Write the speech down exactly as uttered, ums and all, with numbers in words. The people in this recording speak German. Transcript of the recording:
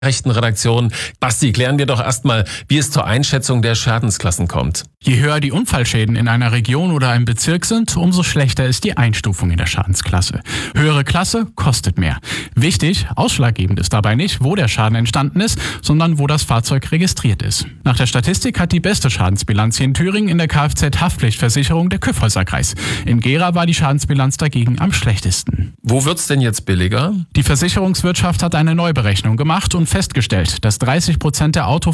Nachrichtenredaktion. Basti, klären wir doch erstmal, wie es zur Einschätzung der Schadensklassen kommt. Je höher die Unfallschäden in einer Region oder einem Bezirk sind, umso schlechter ist die Einstufung in der Schadensklasse. Höhere Klasse kostet mehr. Wichtig, ausschlaggebend ist dabei nicht, wo der Schaden entstanden ist, sondern wo das Fahrzeug registriert ist. Nach der Statistik hat die beste Schadensbilanz hier in Thüringen in der Kfz-Haftpflichtversicherung der Kyffhäuser-Kreis. In Gera war die Schadensbilanz dagegen am schlechtesten. Wo wird's denn jetzt billiger? Die Versicherungswirtschaft hat eine Neuberechnung gemacht und festgestellt, dass dreißig Prozent der Auto